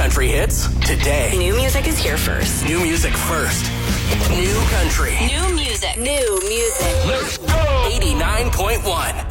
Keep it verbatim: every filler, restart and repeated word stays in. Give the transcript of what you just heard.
country hits today. New music is here first. New music first. New country. New music. New music. Let's go. eighty-nine point one.